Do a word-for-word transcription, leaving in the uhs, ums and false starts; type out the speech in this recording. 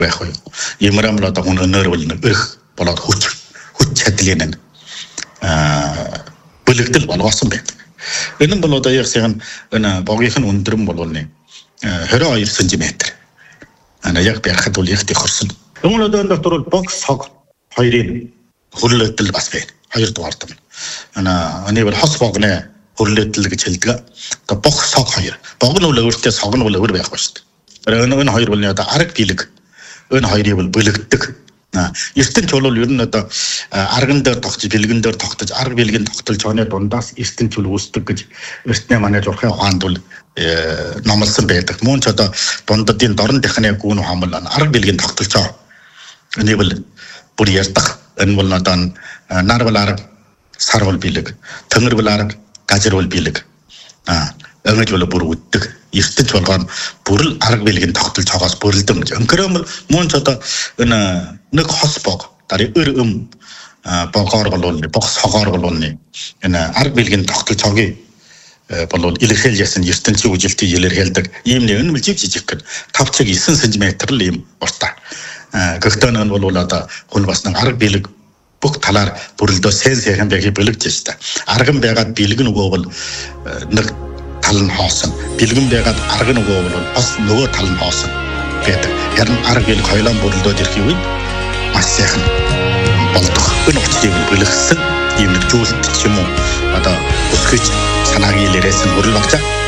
байх уу. Иймэрхүү л одоо хүн өнөр бол их болоод хүч хүч чадлын аа бүлэгдэл болгосон байдаг. Энэ бол одоо яг сайн энэ богийнх нь өндрөн болвол двадцать two сантиметр. Ана яг барихад бол их тохирсон. Өмнөд энэ дотор бол бокс хог хоёрын хүрлээтэл бас байна. Хоёрдугаар юм. Ана аны бол хос богны хүрлээтэл гэж хэлдэг. Одоо бокс хог хоёр. Бог нь бол өөртөө сог нь бол өөр байх ба шүү дээ. Энэ энэ хоёр бол одоо арга бэлэг. Энэ хоёрыг бол бөлөгддөг. Эртэнч бол ер нь одоо арган дээр тогтож, бэлгэн дээр тогтож, арга бэлгийн тогтолж байгаа дундаас эртэнч бол үүсдэг гэж эртний манай зурхын ухаанд бол номлосон байдаг. Мөн ч одоо дундадын дорн техникийн гүн хамбал арга бэлгийн тогтолж байгаа. Энэ бол бүр ярдах. Энэ бол одоо нар бол арга, сар бол бэлэг, тэнгэр бол арга, газар бол бэлэг. Аа ингэж бол бүр үддэг. Эртэнч болгоно бүрл арга бэлгийн тогтолж байгаагаас бүрэлдэм. Өнкөрөмөл мөн ч одоо энэ нэг хос бог дарыг өр өм богоор болвол богс хогоор болвол энэ арга бэлгийн тогтолж байгаагийн болвол илэрхийлж ясан ертөнцийн үжилтийг илэрхийлдэг. Ийм нэг энэ мэлжиг жижиг гэн five нine сантиметр л ийм уртаа. Гэхдээ энэ бол одоо хүн бас нэг арга бэлэг бүх талаар бүрэлдөө сайн сайхан байхыг бэлэгдэж байна. Арган байгаад бэлэг нөгөө бол нэг тал нь хоосон. Бэлгэн байгаад арга нөгөө бол бас нөгөө тал нь хоосон гэдэг. Харин арга бэлэг хоёулаа бүрэлдөөд ирэх үед маш сайхан болдог. Энэ учрыг бэлэгсэн ийм нэг зүйлт ч юм уу одоо өсгөж санаагийн илэрээс нь хөрөл багчаа.